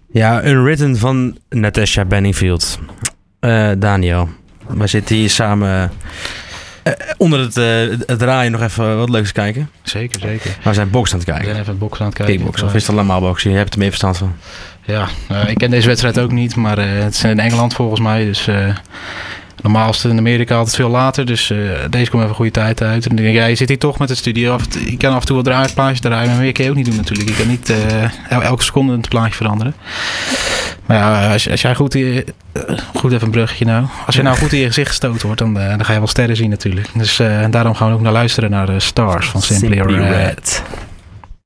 Ja, Unwritten van Natasha Bedingfield. Daniel, wij zitten hier samen onder het draaien nog even wat leuks kijken. Zeker. We zijn boksen aan het We kijken. zijn even boksen aan het kijken. Kickboksen, of is het allemaal boksen? Je hebt er meer verstand van. Ja, ik ken deze wedstrijd ook niet, maar het is in Engeland volgens mij. Dus normaal is het in Amerika altijd veel later. Dus deze komt even een goede tijd uit. En dan denk ik, ja, je zit hier toch met het studio. Je kan af en toe wat plaatjes draaien, maar meer kan je ook niet doen natuurlijk. Je kan niet elke seconde het plaatje veranderen. Maar ja, als jij goed even een bruggetje nou. Als je nou goed in je gezicht gestoten wordt, dan ga je wel sterren zien natuurlijk. Dus daarom gaan we ook naar luisteren naar de Stars van Simply Red.